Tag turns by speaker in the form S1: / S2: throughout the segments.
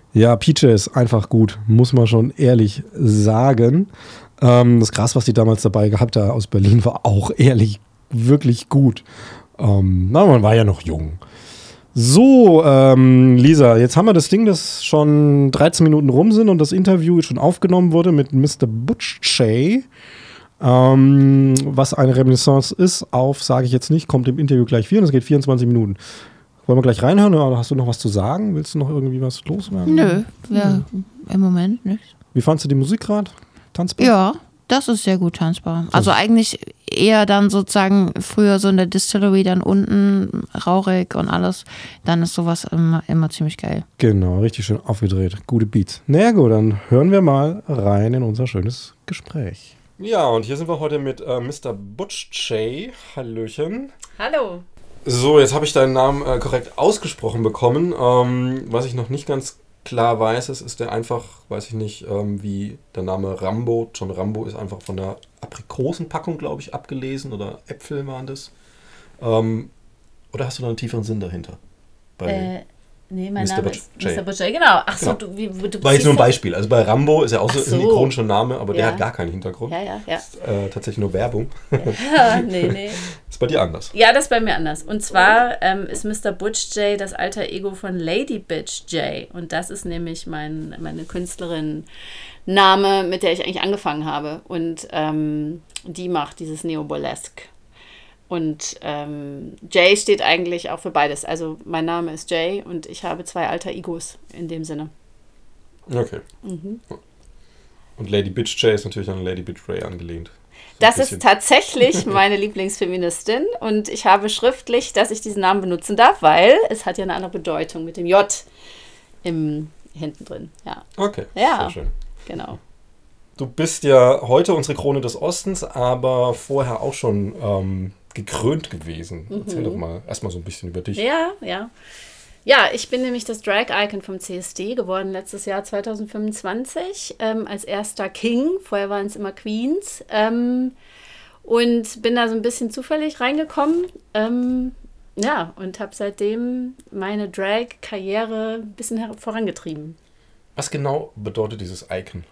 S1: Ja, PJ ist einfach gut, muss man schon ehrlich sagen. Das Gras, was die damals dabei gehabt hat aus Berlin, war auch ehrlich wirklich gut. Man war ja noch jung. So, Lisa, jetzt haben wir das Ding, das schon 13 Minuten rum sind und das Interview schon aufgenommen wurde mit Mr. Butch J. Was eine Reminiscence ist auf, sage ich jetzt nicht, kommt im Interview gleich und es geht 24 Minuten. Wollen wir gleich reinhören oder hast du noch was zu sagen? Willst du noch irgendwie was loswerden?
S2: Nö, ja, im Moment nicht.
S1: Wie fandst du die Musik gerade? Tanzbar?
S2: Ja, das ist sehr gut tanzbar. Also eigentlich eher dann sozusagen früher so in der Distillery, dann unten rauchig und alles. Dann ist sowas immer ziemlich geil.
S1: Genau, richtig schön aufgedreht. Gute Beats. Na ja, gut, dann hören wir mal rein in unser schönes Gespräch. Ja, und hier sind wir heute mit Mr. Butch J. Hallöchen.
S3: Hallo.
S1: So, jetzt habe ich deinen Namen korrekt ausgesprochen bekommen. Was ich noch nicht ganz klar weiß, ist der einfach, weiß ich nicht, wie der Name Rambo. John Rambo ist einfach von der Aprikosenpackung, glaube ich, abgelesen oder Äpfel waren das. Oder hast du da einen tieferen Sinn dahinter?
S3: Nee, mein
S1: Mr.
S3: Name
S1: Butch
S3: ist
S1: J.
S3: Mr. Butch J, genau. Ach so,
S1: Genau.
S3: du
S1: War jetzt nur ein Beispiel. Also bei Rambo ist ja auch so ein ikonischer Name, aber der
S3: Ja.
S1: hat gar keinen Hintergrund.
S3: Ja.
S1: Ist, tatsächlich nur Werbung.
S3: Ja, nee.
S1: Ist bei dir anders.
S3: Ja, das ist bei mir anders. Und zwar ist Mr. Butch J das alter Ego von Lady Bitch J. Und das ist nämlich meine Künstlerin-Name, mit der ich eigentlich angefangen habe. Und die macht dieses Neo-Burlesque. Und Jay steht eigentlich auch für beides. Also mein Name ist Jay und ich habe 2 alter Egos in dem Sinne.
S1: Okay. Und Lady Bitch J ist natürlich an Lady Bitch Ray angelehnt.
S3: Das ist tatsächlich meine Lieblingsfeministin und ich habe schriftlich, dass ich diesen Namen benutzen darf, weil es hat ja eine andere Bedeutung mit dem J hinten drin. Ja.
S1: Okay,
S3: Ja.
S1: sehr schön.
S3: Genau.
S1: Du bist ja heute unsere Krone des Ostens, aber vorher auch schon gekrönt gewesen. Erzähl doch mal erstmal so ein bisschen über dich.
S3: Ja. Ja, ich bin nämlich das Drag-Icon vom CSD geworden letztes Jahr 2025 als erster King. Vorher waren es immer Queens. Und bin da so ein bisschen zufällig reingekommen. Und habe seitdem meine Drag-Karriere ein bisschen vorangetrieben.
S1: Was genau bedeutet dieses Icon?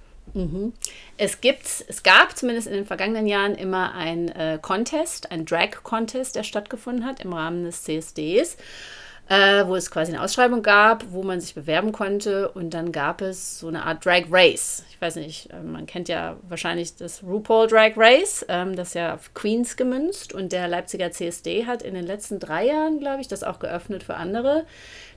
S3: Es gab zumindest in den vergangenen Jahren immer einen Contest, einen Drag-Contest, der stattgefunden hat im Rahmen des CSDs, wo es quasi eine Ausschreibung gab, wo man sich bewerben konnte und dann gab es so eine Art Drag Race. Ich weiß nicht, man kennt ja wahrscheinlich das RuPaul Drag Race, das ist ja auf Queens gemünzt und der Leipziger CSD hat in den letzten 3 Jahren, glaube ich, das auch geöffnet für andere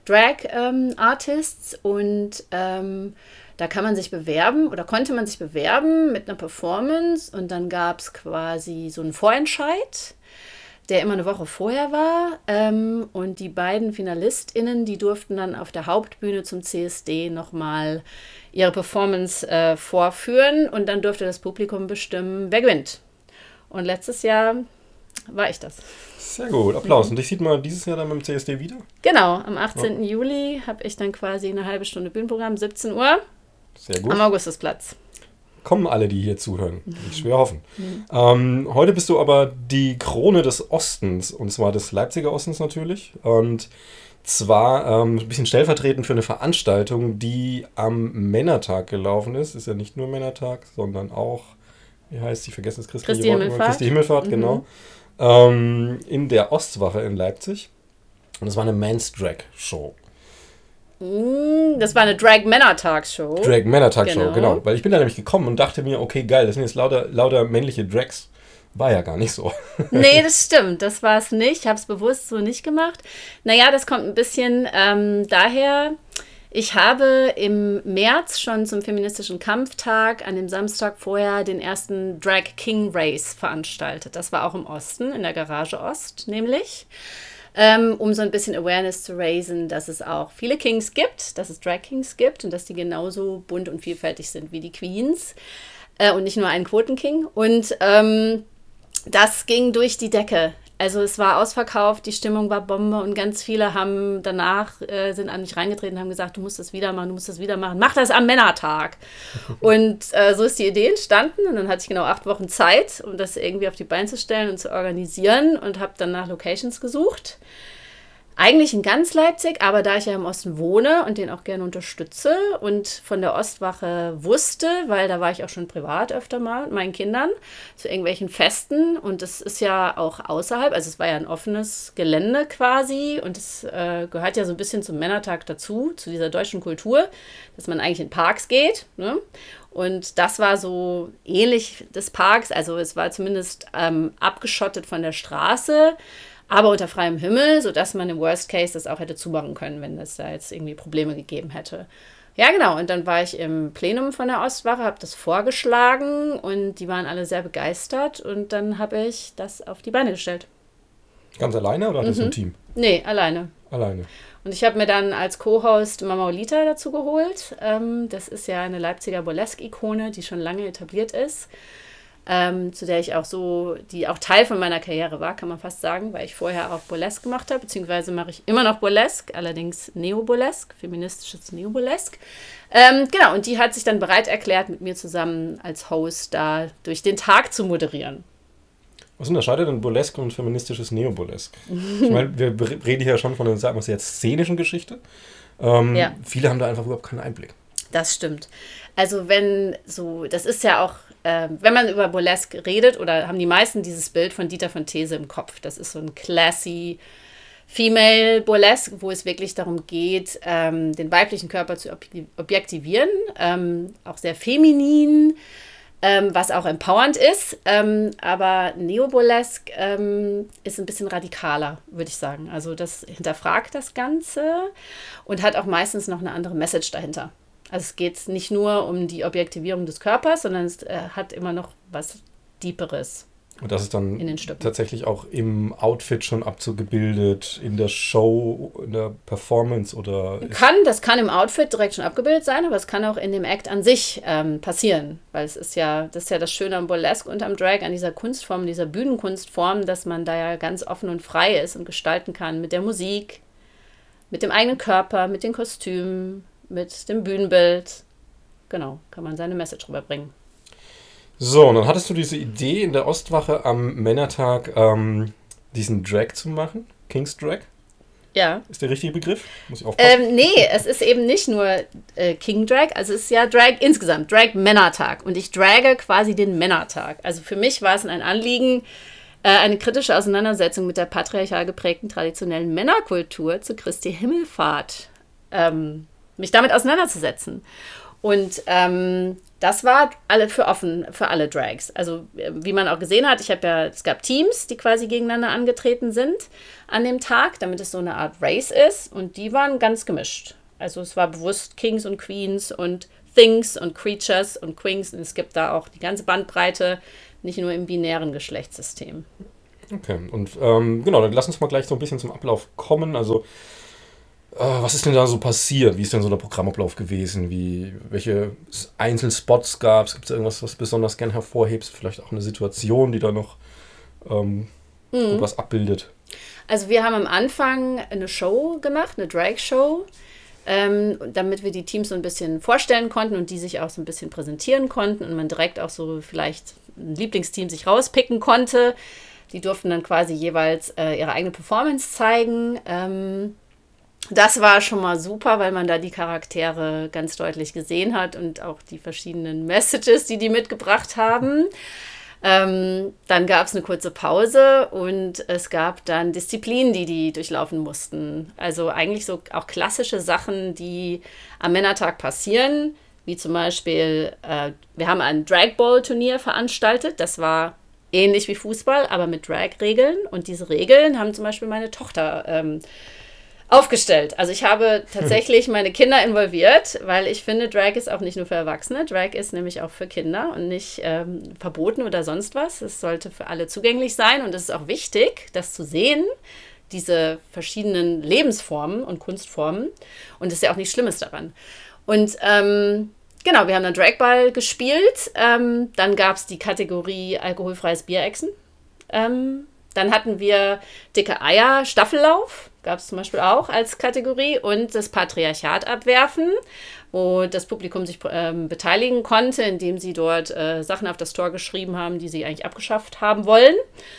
S3: Drag-Artists und da kann man sich bewerben oder konnte man sich bewerben mit einer Performance und dann gab es quasi so einen Vorentscheid, der immer eine Woche vorher war und die beiden FinalistInnen, die durften dann auf der Hauptbühne zum CSD nochmal ihre Performance vorführen und dann durfte das Publikum bestimmen, wer gewinnt. Und letztes Jahr war ich das.
S1: Sehr gut, Applaus. Und dich sieht man dieses Jahr dann beim CSD wieder?
S3: Genau, am 18. Juli habe ich dann quasi eine halbe Stunde Bühnenprogramm, 17 Uhr.
S1: Sehr gut.
S3: Am Augustusplatz.
S1: Kommen alle, die hier zuhören. Ich schwer hoffen. Heute bist du aber die Krone des Ostens, und zwar des Leipziger Ostens natürlich. Und zwar ein bisschen stellvertretend für eine Veranstaltung, die am Männertag gelaufen ist. Ist ja nicht nur Männertag, sondern auch, wie heißt sie? Ich vergesse das
S3: Christi Himmelfahrt.
S1: Christi Himmelfahrt, genau. In der Ostwache in Leipzig. Und es war eine Men's Drag Show.
S3: Das war eine Drag-Männertagshow.
S1: Drag-Männertagshow, genau. Weil ich bin da nämlich gekommen und dachte mir, okay, geil, das sind jetzt lauter männliche Drags. War ja gar nicht so.
S3: Nee, das stimmt. Das war es nicht. Ich habe es bewusst so nicht gemacht. Naja, das kommt ein bisschen daher. Ich habe im März schon zum feministischen Kampftag an dem Samstag vorher den ersten Drag King Race veranstaltet. Das war auch im Osten, in der Garage Ost nämlich. Um so ein bisschen Awareness zu raisen, dass es auch viele Kings gibt, dass es Drag Kings gibt und dass die genauso bunt und vielfältig sind wie die Queens und nicht nur einen Quoten-King. Und das ging durch die Decke. Also es war ausverkauft, die Stimmung war Bombe und ganz viele haben danach, sind an mich reingetreten und haben gesagt, du musst das wieder machen, mach das am Männertag. Und so ist die Idee entstanden und dann hatte ich genau 8 Wochen Zeit, um das irgendwie auf die Beine zu stellen und zu organisieren und habe dann nach Locations gesucht. Eigentlich in ganz Leipzig, aber da ich ja im Osten wohne und den auch gerne unterstütze und von der Ostwache wusste, weil da war ich auch schon privat öfter mal mit meinen Kindern zu irgendwelchen Festen und es ist ja auch außerhalb, also es war ja ein offenes Gelände quasi und es gehört ja so ein bisschen zum Männertag dazu, zu dieser deutschen Kultur, dass man eigentlich in Parks geht, ne? Und das war so ähnlich des Parks, also es war zumindest abgeschottet von der Straße, aber unter freiem Himmel, sodass man im Worst Case das auch hätte zumachen können, wenn es da jetzt irgendwie Probleme gegeben hätte. Ja, genau. Und dann war ich im Plenum von der Ostwache, habe das vorgeschlagen und die waren alle sehr begeistert. Und dann habe ich das auf die Beine gestellt.
S1: Ganz alleine oder hattest du ein Team?
S3: Nee, alleine.
S1: Alleine.
S3: Und ich habe mir dann als Co-Host Mama Olita dazu geholt. Das ist ja eine Leipziger Burlesque-Ikone, die schon lange etabliert ist. Zu der ich auch die auch Teil von meiner Karriere war, kann man fast sagen, weil ich vorher auch Burlesque gemacht habe, beziehungsweise mache ich immer noch Burlesque, allerdings Neo-Burlesque, feministisches Neo-Burlesque. Genau, und die hat sich dann bereit erklärt, mit mir zusammen als Host da durch den Tag zu moderieren.
S1: Was unterscheidet denn Burlesque und feministisches Neo-Burlesque? Ich meine, wir reden hier schon von einer, sagen wir es jetzt, szenischen Geschichte.
S3: Ja.
S1: Viele haben da einfach überhaupt keinen Einblick.
S3: Das stimmt. Also das ist ja auch, wenn man über Burlesque redet, oder haben die meisten dieses Bild von Dieter von These im Kopf. Das ist so ein classy Female Burlesque, wo es wirklich darum geht, den weiblichen Körper zu objektivieren, auch sehr feminin, was auch empowernd ist. Aber Neo-Burlesque ist ein bisschen radikaler, würde ich sagen. Also das hinterfragt das Ganze und hat auch meistens noch eine andere Message dahinter. Also es geht nicht nur um die Objektivierung des Körpers, sondern es hat immer noch was Deeperes.
S1: Und das ist dann
S3: in den Stücken
S1: tatsächlich auch im Outfit schon abgebildet, in der Show, in der Performance oder?
S3: Das kann im Outfit direkt schon abgebildet sein, aber es kann auch in dem Act an sich passieren. Weil das ist ja das Schöne am Burlesque und am Drag, an dieser Kunstform, dieser Bühnenkunstform, dass man da ja ganz offen und frei ist und gestalten kann mit der Musik, mit dem eigenen Körper, mit den Kostümen, mit dem Bühnenbild. Genau, kann man seine Message rüberbringen.
S1: So, und dann hattest du diese Idee in der Ostwache am Männertag, diesen Drag zu machen, King's Drag.
S3: Ja.
S1: Ist der richtige Begriff? Muss ich aufpassen?
S3: Nee, es ist eben nicht nur King Drag, also es ist ja Drag insgesamt, Drag Männertag. Und ich drage quasi den Männertag. Also für mich war es ein Anliegen, eine kritische Auseinandersetzung mit der patriarchal geprägten traditionellen Männerkultur zu Christi Himmelfahrt mich damit auseinanderzusetzen. Und das war für alle Drags. Also wie man auch gesehen hat, es gab Teams, die quasi gegeneinander angetreten sind an dem Tag, damit es so eine Art Race ist. Und die waren ganz gemischt. Also es war bewusst Kings und Queens und Things und Creatures und Queens. Und es gibt da auch die ganze Bandbreite, nicht nur im binären Geschlechtssystem.
S1: Okay, und genau, dann lass uns mal gleich so ein bisschen zum Ablauf kommen. Also was ist denn da so passiert? Wie ist denn so der Programmablauf gewesen? Welche Einzelspots gab es? Gibt es irgendwas, was besonders gern hervorhebst? Vielleicht auch eine Situation, die da noch gut was abbildet?
S3: Also wir haben am Anfang eine Show gemacht, eine Drag-Show, damit wir die Teams so ein bisschen vorstellen konnten und die sich auch so ein bisschen präsentieren konnten und man direkt auch so vielleicht ein Lieblingsteam sich rauspicken konnte. Die durften dann quasi jeweils ihre eigene Performance zeigen. Das war schon mal super, weil man da die Charaktere ganz deutlich gesehen hat und auch die verschiedenen Messages, die mitgebracht haben. Dann gab es eine kurze Pause und es gab dann Disziplinen, die durchlaufen mussten. Also eigentlich so auch klassische Sachen, die am Männertag passieren, wie zum Beispiel, wir haben ein Drag-Ball-Turnier veranstaltet. Das war ähnlich wie Fußball, aber mit Drag-Regeln. Und diese Regeln haben zum Beispiel meine Tochter aufgestellt. Also ich habe tatsächlich meine Kinder involviert, weil ich finde, Drag ist auch nicht nur für Erwachsene. Drag ist nämlich auch für Kinder und nicht verboten oder sonst was. Es sollte für alle zugänglich sein und es ist auch wichtig, das zu sehen, diese verschiedenen Lebensformen und Kunstformen. Und es ist ja auch nichts Schlimmes daran. Und genau, wir haben dann Dragball gespielt. Dann gab es die Kategorie alkoholfreies Bierechsen. Dann hatten wir dicke Eier, Staffellauf, gab es zum Beispiel auch als Kategorie und das Patriarchat abwerfen, wo das Publikum sich beteiligen konnte, indem sie dort Sachen auf das Tor geschrieben haben, die sie eigentlich abgeschafft haben wollen.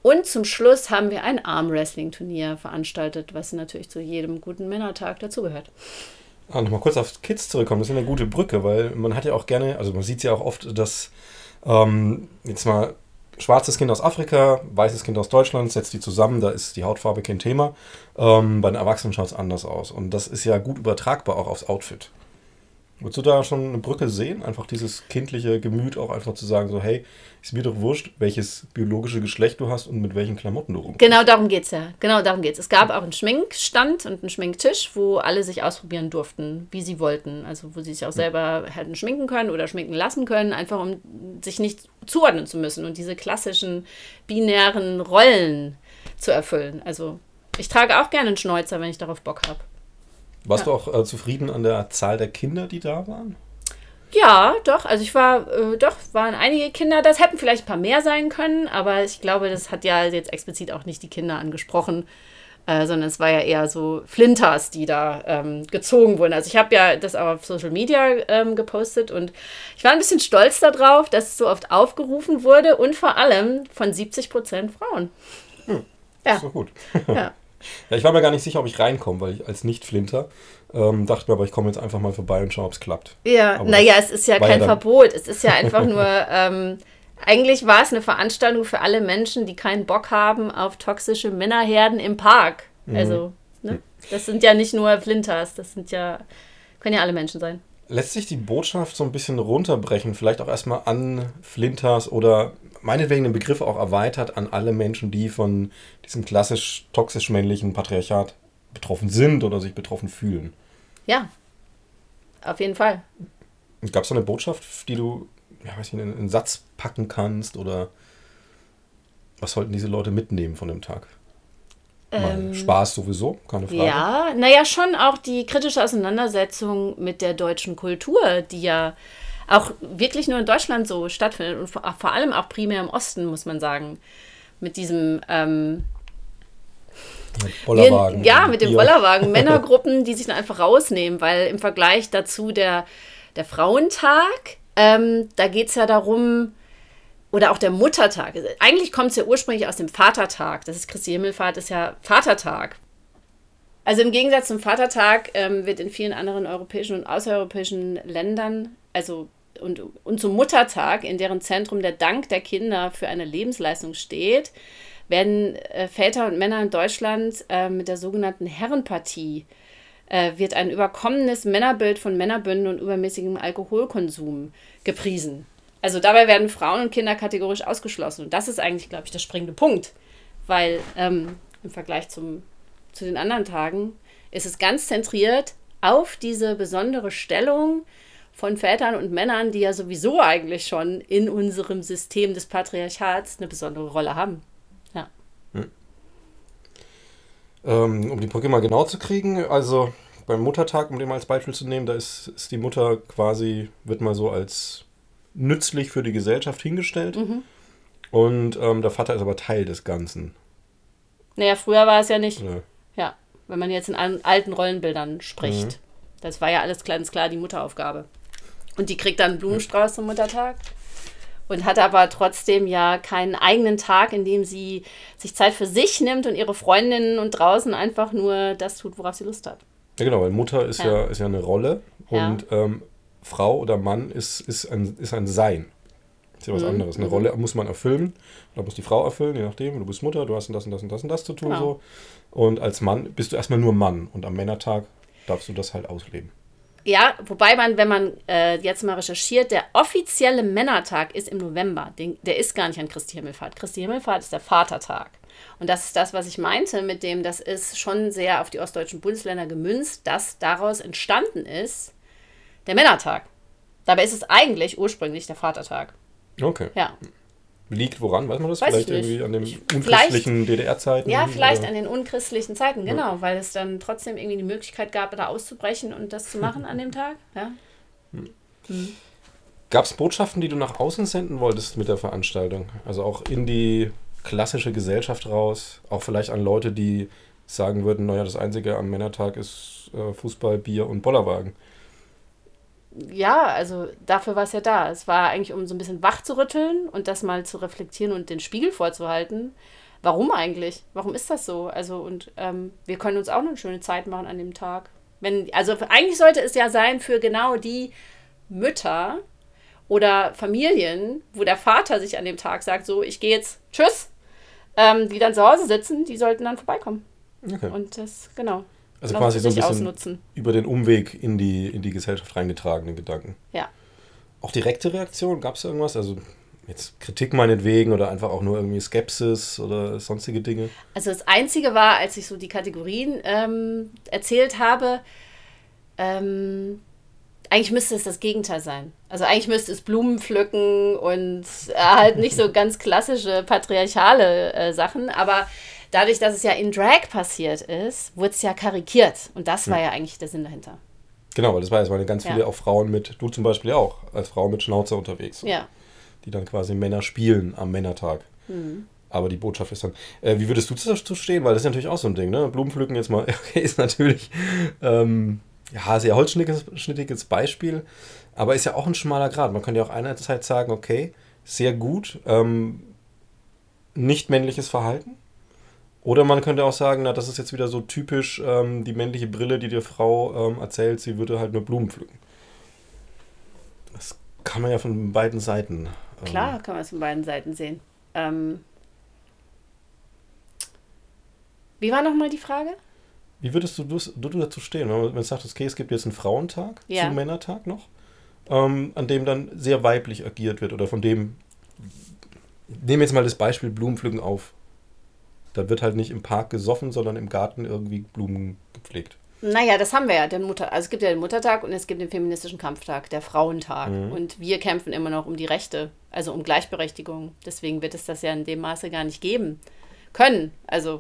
S3: Und zum Schluss haben wir ein Armwrestling-Turnier veranstaltet, was natürlich zu jedem guten Männertag dazugehört.
S1: Nochmal kurz auf Kids zurückkommen, das ist eine gute Brücke, weil man hat ja auch gerne, also man sieht es ja auch oft, dass jetzt mal schwarzes Kind aus Afrika, weißes Kind aus Deutschland, setzt die zusammen, da ist die Hautfarbe kein Thema. Bei den Erwachsenen schaut es anders aus. Und das ist ja gut übertragbar auch aufs Outfit. Würdest du da schon eine Brücke sehen? Einfach dieses kindliche Gemüt auch einfach zu sagen, so hey, ist mir doch wurscht, welches biologische Geschlecht du hast und mit welchen Klamotten du rumgehst.
S3: Genau darum geht es ja. Genau darum geht's. Es gab auch einen Schminkstand und einen Schminktisch, wo alle sich ausprobieren durften, wie sie wollten. Also wo sie sich auch selber hätten schminken können oder schminken lassen können, einfach um sich nicht zuordnen zu müssen und diese klassischen binären Rollen zu erfüllen. Also ich trage auch gerne einen Schnäuzer, wenn ich darauf Bock habe.
S1: Warst du auch zufrieden an der Zahl der Kinder, die da waren?
S3: Ja, doch. Also waren einige Kinder. Das hätten vielleicht ein paar mehr sein können, aber ich glaube, das hat ja jetzt explizit auch nicht die Kinder angesprochen, sondern es war ja eher so Flinters, die da gezogen wurden. Also ich habe ja das auch auf Social Media gepostet und ich war ein bisschen stolz darauf, dass es so oft aufgerufen wurde und vor allem von 70% Frauen.
S1: Ja. Ist doch gut.
S3: Ja.
S1: Ja, ich war mir gar nicht sicher, ob ich reinkomme, weil ich als Nicht-Flinter dachte mir, aber ich komme jetzt einfach mal vorbei und schaue, ob es klappt.
S3: Ja, naja, es ist ja kein Verbot. Es ist ja einfach nur, eigentlich war es eine Veranstaltung für alle Menschen, die keinen Bock haben auf toxische Männerherden im Park. Also, ne? Das sind ja nicht nur Flinters, können ja alle Menschen sein.
S1: Lässt sich die Botschaft so ein bisschen runterbrechen, vielleicht auch erstmal an Flinters oder meinetwegen den Begriff auch erweitert an alle Menschen, die von diesem klassisch toxisch-männlichen Patriarchat betroffen sind oder sich betroffen fühlen?
S3: Ja, auf jeden Fall.
S1: Gab es da eine Botschaft, die du in einen Satz packen kannst oder was sollten diese Leute mitnehmen von dem Tag? Spaß sowieso, keine Frage.
S3: Ja, naja, schon auch die kritische Auseinandersetzung mit der deutschen Kultur, die ja auch wirklich nur in Deutschland so stattfindet und vor allem auch primär im Osten, muss man sagen. Mit diesem
S1: Bollerwagen.
S3: Mit dem Bollerwagen. Männergruppen, die sich dann einfach rausnehmen, weil im Vergleich dazu der Frauentag, da geht es ja darum, oder auch der Muttertag. Eigentlich kommt es ja ursprünglich aus dem Vatertag. Das ist Christi Himmelfahrt, ist ja Vatertag. Also im Gegensatz zum Vatertag wird in vielen anderen europäischen und außereuropäischen Ländern, und zum Muttertag, in deren Zentrum der Dank der Kinder für eine Lebensleistung steht, werden Väter und Männer in Deutschland mit der sogenannten Herrenpartie wird ein überkommenes Männerbild von Männerbünden und übermäßigem Alkoholkonsum gepriesen. Also dabei werden Frauen und Kinder kategorisch ausgeschlossen. Und das ist eigentlich, glaube ich, der springende Punkt. Weil im Vergleich zu den anderen Tagen ist es ganz zentriert auf diese besondere Stellung von Vätern und Männern, die ja sowieso eigentlich schon in unserem System des Patriarchats eine besondere Rolle haben. Ja.
S1: Um die Brücke mal genau zu kriegen, also beim Muttertag, um den mal als Beispiel zu nehmen, da ist die Mutter quasi, wird mal so als nützlich für die Gesellschaft hingestellt. Und der Vater ist aber Teil des Ganzen.
S3: Naja, früher war es ja nicht.
S1: Ja.
S3: Ja, wenn man jetzt in alten Rollenbildern spricht. Das war ja alles ganz klar die Mutteraufgabe. Und die kriegt dann einen Blumenstrauß zum Muttertag und hat aber trotzdem ja keinen eigenen Tag, in dem sie sich Zeit für sich nimmt und ihre Freundinnen und draußen einfach nur das tut, worauf sie Lust hat.
S1: Ja, genau, weil Mutter ist ja eine Rolle und
S3: Ja.
S1: Frau oder Mann ist ein Sein. Ist ja was anderes. Eine Rolle muss man erfüllen. Da muss die Frau erfüllen, je nachdem. Du bist Mutter, du hast das und das und das und das zu tun.
S3: Genau.
S1: So. Und als Mann bist du erstmal nur Mann. Und am Männertag darfst du das halt ausleben.
S3: Ja, wobei man, wenn man jetzt mal recherchiert, der offizielle Männertag ist im November. Der ist gar nicht an Christi Himmelfahrt. Christi Himmelfahrt ist der Vatertag. Und das ist das, was ich meinte mit dem, das ist schon sehr auf die ostdeutschen Bundesländer gemünzt, dass daraus entstanden ist der Männertag. Dabei ist es eigentlich ursprünglich der Vatertag.
S1: Okay.
S3: Ja.
S1: Liegt woran? Weiß man das?
S3: Weiß
S1: Vielleicht
S3: ich nicht.
S1: irgendwie an den unchristlichen DDR-Zeiten?
S3: Ja, vielleicht
S1: oder?
S3: an den unchristlichen Zeiten, genau, weil es dann trotzdem irgendwie die Möglichkeit gab, da auszubrechen und das zu machen an dem Tag. Ja.
S1: Gab es Botschaften, die du nach außen senden wolltest mit der Veranstaltung? Also auch in die klassische Gesellschaft raus? Auch vielleicht an Leute, die sagen würden, naja, das Einzige am Männertag ist Fußball, Bier und Bollerwagen.
S3: Ja, also dafür war es ja da. Es war eigentlich, um so ein bisschen wach zu rütteln und das mal zu reflektieren und den Spiegel vorzuhalten. warum eigentlich? Warum ist das so? Also, und wir können uns auch eine schöne Zeit machen an dem Tag. Also eigentlich sollte es ja sein für genau die Mütter oder Familien, wo der Vater sich an dem Tag sagt, so, ich gehe jetzt, tschüss, die dann zu Hause sitzen, die sollten dann vorbeikommen.
S1: Okay.
S3: Und das, genau.
S1: Also quasi so ein bisschen
S3: ausnutzen.
S1: Über den Umweg in die Gesellschaft reingetragene Gedanken.
S3: Ja.
S1: Auch direkte Reaktion, gab es irgendwas? Also jetzt Kritik meinetwegen oder einfach auch nur irgendwie Skepsis oder sonstige Dinge? Also
S3: das Einzige war, als ich so die Kategorien erzählt habe, eigentlich müsste es das Gegenteil sein. Also eigentlich müsste es Blumen pflücken und halt nicht so ganz klassische patriarchale Sachen, aber dadurch, dass es ja in Drag passiert ist, wurde es ja karikiert und das war ja eigentlich der Sinn dahinter.
S1: Genau, weil das waren ganz viele auch Frauen mit, du zum Beispiel auch, als Frau mit Schnauzer unterwegs.
S3: Ja.
S1: Die dann quasi Männer spielen am Männertag. Aber die Botschaft ist dann, wie würdest du dazu stehen? Weil das ist natürlich auch so ein Ding, ne? Blumenpflücken jetzt mal, okay, ist natürlich sehr holzschnittiges Beispiel, aber ist ja auch ein schmaler Grat. Man könnte ja auch einerseits sagen, okay, sehr gut, nicht männliches Verhalten. Oder man könnte auch sagen, na, das ist jetzt wieder so typisch die männliche Brille, die der Frau erzählt, sie würde halt nur Blumen pflücken. Das kann man ja von beiden Seiten.
S3: Klar, kann man es von beiden Seiten sehen. Wie war nochmal die Frage?
S1: Wie würdest du dazu stehen, wenn man sagt, okay, es gibt jetzt einen Frauentag zum Männertag noch, an dem dann sehr weiblich agiert wird oder von dem, nehmen wir jetzt mal das Beispiel Blumenpflücken auf. Da wird halt nicht im Park gesoffen, sondern im Garten irgendwie Blumen gepflegt.
S3: Naja, das haben wir ja. Also es gibt ja den Muttertag und es gibt den feministischen Kampftag, der Frauentag. Und wir kämpfen immer noch um die Rechte, also um Gleichberechtigung. Deswegen wird es das ja in dem Maße gar nicht geben können. Also.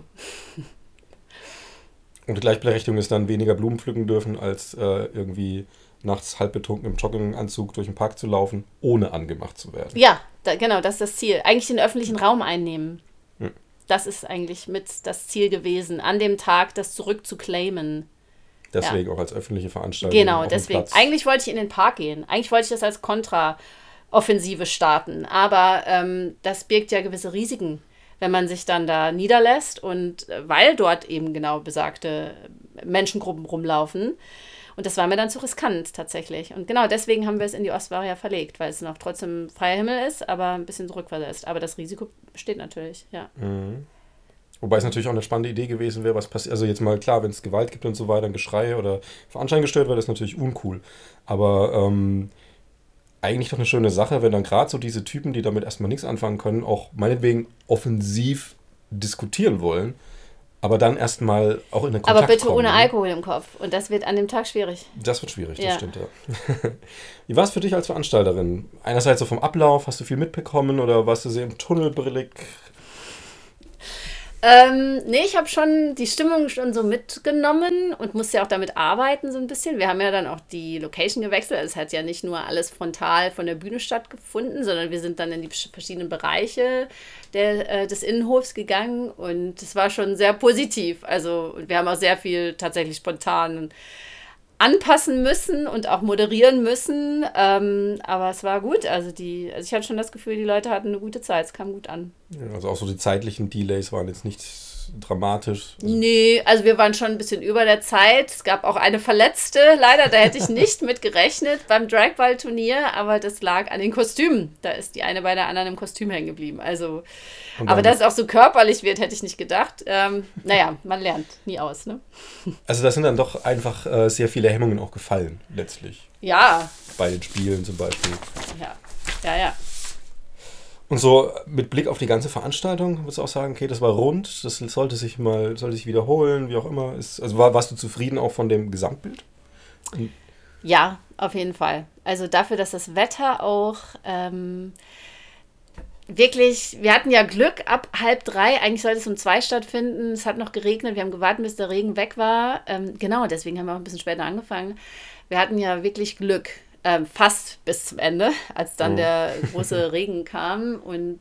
S1: Und Gleichberechtigung ist dann weniger Blumen pflücken dürfen, als irgendwie nachts halb betrunken im Jogginganzug durch den Park zu laufen, ohne angemacht zu werden.
S3: Ja, genau, das ist das Ziel. Eigentlich den öffentlichen Raum einnehmen. Das ist eigentlich mit das Ziel gewesen, an dem Tag das zurückzuclaimen.
S1: Deswegen auch als öffentliche Veranstaltung.
S3: Genau, deswegen. Eigentlich wollte ich in den Park gehen. Eigentlich wollte ich das als Kontraoffensive starten. Aber das birgt ja gewisse Risiken, wenn man sich dann da niederlässt. Und weil dort eben genau besagte Menschengruppen rumlaufen. Und das war mir dann zu riskant tatsächlich. Und genau deswegen haben wir es in die Ostvaria verlegt, weil es noch trotzdem freier Himmel ist, aber ein bisschen zurückversetzt. Aber das Risiko besteht natürlich, ja.
S1: Wobei es natürlich auch eine spannende Idee gewesen wäre, was passiert. Also jetzt mal klar, wenn es Gewalt gibt und so weiter, ein Geschrei oder Veranstaltung gestört wird, das ist natürlich uncool. Aber eigentlich doch eine schöne Sache, wenn dann gerade so diese Typen, die damit erstmal nichts anfangen können, auch meinetwegen offensiv diskutieren wollen. Aber dann erstmal auch in den Kontakt
S3: Aber bitte
S1: kommen,
S3: ohne Alkohol im Kopf. Und das wird an dem Tag schwierig.
S1: Das wird schwierig, das stimmt, ja. Wie war es für dich als Veranstalterin? Einerseits so vom Ablauf, hast du viel mitbekommen oder warst du sehr im Tunnel brillig?
S3: Nee, ich habe schon die Stimmung schon so mitgenommen und musste ja auch damit arbeiten so ein bisschen. Wir haben ja dann auch die Location gewechselt. Also es hat ja nicht nur alles frontal von der Bühne stattgefunden, sondern wir sind dann in die verschiedenen Bereiche des Innenhofs gegangen und es war schon sehr positiv. Also wir haben auch sehr viel tatsächlich spontan anpassen müssen und auch moderieren müssen. Aber es war gut. Also ich hatte schon das Gefühl, die Leute hatten eine gute Zeit. Es kam gut an.
S1: Ja, also auch so die zeitlichen Delays waren jetzt nicht dramatisch.
S3: Nee, also wir waren schon ein bisschen über der Zeit. Es gab auch eine Verletzte, leider, da hätte ich nicht mit gerechnet beim Dragball-Turnier, aber das lag an den Kostümen. Da ist die eine bei der anderen im Kostüm hängen geblieben. Also, aber dass es auch so körperlich wird, hätte ich nicht gedacht. Naja, man lernt nie aus, ne?
S1: Also da sind dann doch einfach sehr viele Hemmungen auch gefallen, letztlich.
S3: Ja.
S1: Bei den Spielen zum Beispiel.
S3: Ja.
S1: Und so mit Blick auf die ganze Veranstaltung, würdest du auch sagen, okay, das war rund, das sollte sich wiederholen, wie auch immer. Also warst du zufrieden auch von dem Gesamtbild?
S3: Ja, auf jeden Fall. Also dafür, dass das Wetter auch wirklich, wir hatten ja Glück ab 2:30, eigentlich sollte es um 2 stattfinden, es hat noch geregnet, wir haben gewartet, bis der Regen weg war. Genau, deswegen haben wir auch ein bisschen später angefangen. Wir hatten ja wirklich Glück. Fast bis zum Ende, als dann der große Regen kam. Und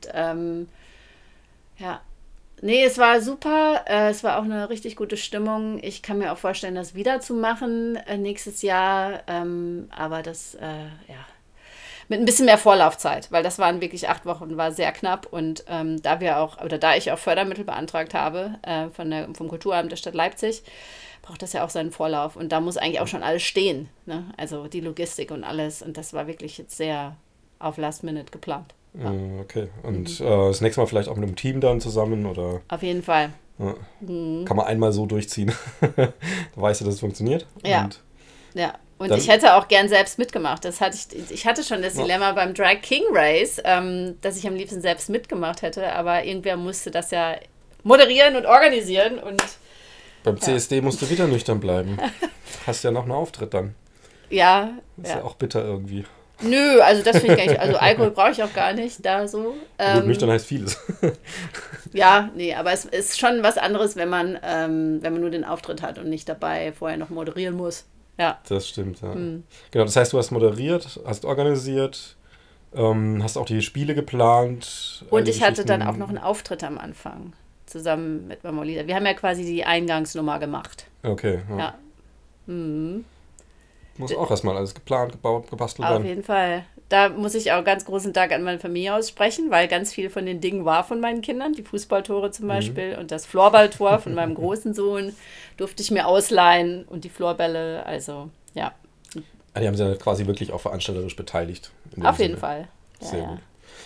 S3: es war super. Es war auch eine richtig gute Stimmung. Ich kann mir auch vorstellen, das wieder zu machen nächstes Jahr. Aber das, mit ein bisschen mehr Vorlaufzeit, weil das waren wirklich 8 Wochen, war sehr knapp. Und da ich auch Fördermittel beantragt habe vom Kulturamt der Stadt Leipzig, braucht das ja auch seinen Vorlauf. Und da muss eigentlich auch schon alles stehen, ne? Also die Logistik und alles. Und das war wirklich jetzt sehr auf Last Minute geplant. Ja.
S1: Okay. Und das nächste Mal vielleicht auch mit einem Team dann zusammen, oder?
S3: Auf jeden Fall.
S1: Ja. Kann man einmal so durchziehen. Da weißt du, dass es funktioniert.
S3: Ja. Und ich hätte auch gern selbst mitgemacht. Ich hatte schon das Dilemma beim Drag King Race, dass ich am liebsten selbst mitgemacht hätte, aber irgendwer musste das ja moderieren und organisieren. Und
S1: beim CSD musst du wieder nüchtern bleiben. Hast ja noch einen Auftritt dann.
S3: Ja.
S1: Ist ja auch bitter irgendwie.
S3: Nö, also das finde ich gar nicht. Also Alkohol brauche ich auch gar nicht da so.
S1: Gut, nüchtern heißt vieles.
S3: Ja, nee, aber es ist schon was anderes, wenn man nur den Auftritt hat und nicht dabei vorher noch moderieren muss. Ja.
S1: Das stimmt, ja. Genau, das heißt, du hast moderiert, hast organisiert, hast auch die Spiele geplant.
S3: Und ich hatte dann auch noch einen Auftritt am Anfang, zusammen mit Mamolita. Wir haben ja quasi die Eingangsnummer gemacht.
S1: Okay.
S3: Ja.
S1: Muss auch erstmal alles geplant, gebaut, gebastelt werden.
S3: Auf jeden Fall. Da muss ich auch ganz großen Dank an meine Familie aussprechen, weil ganz viel von den Dingen war von meinen Kindern. Die Fußballtore zum Beispiel und das Floorballtor von meinem großen Sohn durfte ich mir ausleihen und die Floorbälle, also ja.
S1: Die haben sich ja quasi wirklich auch veranstalterisch beteiligt.
S3: Auf jeden Fall.
S1: Sehr gut.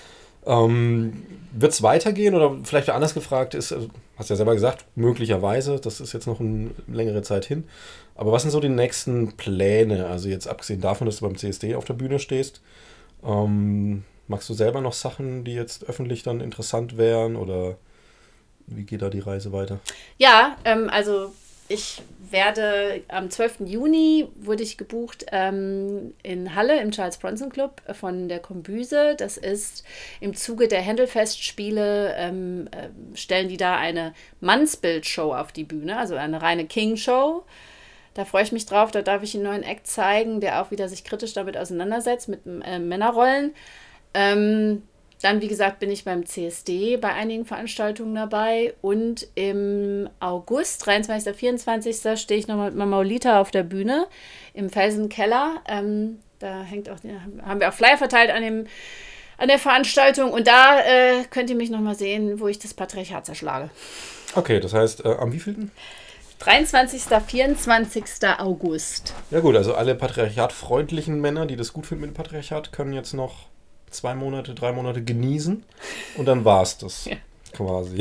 S1: Wird es weitergehen oder vielleicht anders gefragt ist, hast ja selber gesagt, möglicherweise, das ist jetzt noch eine längere Zeit hin, aber was sind so die nächsten Pläne? Also jetzt abgesehen davon, dass du beim CSD auf der Bühne stehst, magst du selber noch Sachen, die jetzt öffentlich dann interessant wären oder wie geht da die Reise weiter?
S3: Ja, also ich werde am 12. Juni wurde ich gebucht in Halle im Charles Bronson Club von der Kombüse. Das ist im Zuge der Händelfestspiele, stellen die da eine Mannsbildshow auf die Bühne, also eine reine King-Show. Da freue ich mich drauf, da darf ich einen neuen Act zeigen, der auch wieder sich kritisch damit auseinandersetzt, mit Männerrollen. Dann, wie gesagt, bin ich beim CSD bei einigen Veranstaltungen dabei und im August, 23. 24. stehe ich nochmal mit Mamolita auf der Bühne im Felsenkeller. Da haben wir auch Flyer verteilt an der Veranstaltung und da könnt ihr mich nochmal sehen, wo ich das Patriarchat zerschlage.
S1: Okay, das heißt, am wievielten?
S3: 23. 24. August.
S1: Ja gut, also alle patriarchatfreundlichen Männer, die das gut finden mit dem Patriarchat, können jetzt noch 2 Monate, 3 Monate genießen und dann war es das. Ja. Quasi.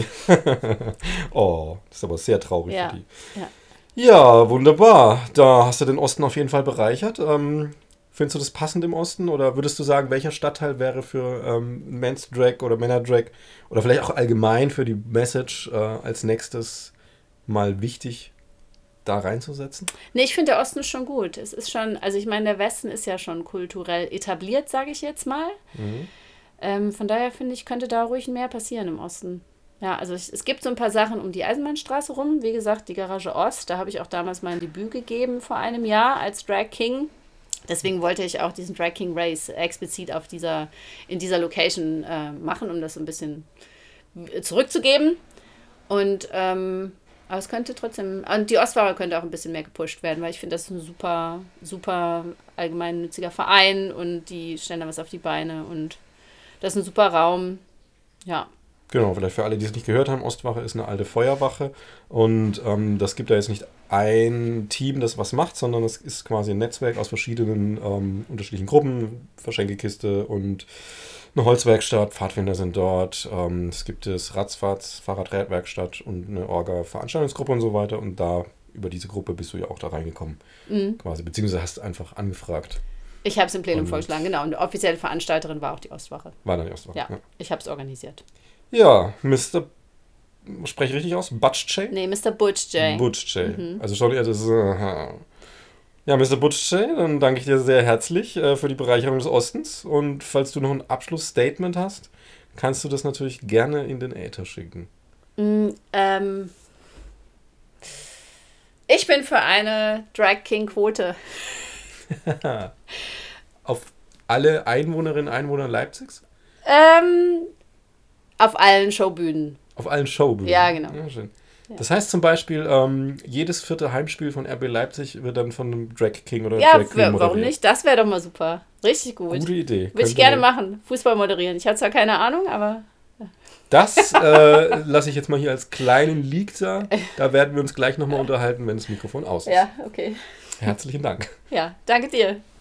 S1: Oh, das ist aber sehr traurig für die. Ja, wunderbar. Da hast du den Osten auf jeden Fall bereichert. Findest du das passend im Osten oder würdest du sagen, welcher Stadtteil wäre für Men's Drag oder Männer Drag oder vielleicht auch allgemein für die Message als nächstes mal wichtig, da reinzusetzen?
S3: Nee, ich finde der Osten ist schon gut. Es ist schon, also ich meine, der Westen ist ja schon kulturell etabliert, sage ich jetzt mal. Von daher finde ich, könnte da ruhig mehr passieren im Osten. Ja, also es gibt so ein paar Sachen um die Eisenbahnstraße rum. Wie gesagt, die Garage Ost, da habe ich auch damals mein Debüt gegeben vor einem Jahr als Drag King. Deswegen wollte ich auch diesen Drag King Race explizit in dieser Location machen, um das so ein bisschen zurückzugeben. Und aber es könnte trotzdem, und die Ostfahrer könnte auch ein bisschen mehr gepusht werden, weil ich finde, das ist ein super, super allgemeinnütziger Verein und die stellen da was auf die Beine und das ist ein super Raum. Ja.
S1: Genau, vielleicht für alle, die es nicht gehört haben, Ostwache ist eine alte Feuerwache und das gibt da jetzt nicht ein Team, das was macht, sondern es ist quasi ein Netzwerk aus verschiedenen unterschiedlichen Gruppen, Verschenkekiste und eine Holzwerkstatt, Pfadfinder sind dort, es gibt das Fahrradwerkstatt und eine Orga-Veranstaltungsgruppe und so weiter und da über diese Gruppe bist du ja auch da reingekommen, quasi, beziehungsweise hast einfach angefragt.
S3: Ich habe es im Plenum vorgeschlagen, genau, und die offizielle Veranstalterin war auch die Ostwache.
S1: War dann die Ostwache,
S3: ja. Ich habe es organisiert.
S1: Ja, spreche ich richtig aus? Butch-J?
S3: Nee, Mr. Butch-J.
S1: Butch-J. Also schon eher das... Ja, Mr. Butch-J, dann danke ich dir sehr herzlich für die Bereicherung des Ostens. Und falls du noch ein Abschlussstatement hast, kannst du das natürlich gerne in den Äther schicken.
S3: Ich bin für eine Drag King-Quote.
S1: Auf alle Einwohnerinnen und Einwohner Leipzigs?
S3: Auf allen Showbühnen.
S1: Auf allen Showbühnen?
S3: Ja, genau.
S1: Ja, schön. Das heißt zum Beispiel, jedes 4. Heimspiel von RB Leipzig wird dann von einem Drag King oder
S3: Ja,
S1: Drag Queen moderiert.
S3: warum nicht? Das wäre doch mal super. Richtig gut.
S1: Gute Idee.
S3: Würde ich gerne machen. Fußball moderieren. Ich habe zwar keine Ahnung, aber...
S1: Das lasse ich jetzt mal hier als kleinen Leak da. Da werden wir uns gleich nochmal unterhalten, wenn das Mikrofon aus ist.
S3: Ja, okay.
S1: Herzlichen Dank.
S3: Ja, danke dir.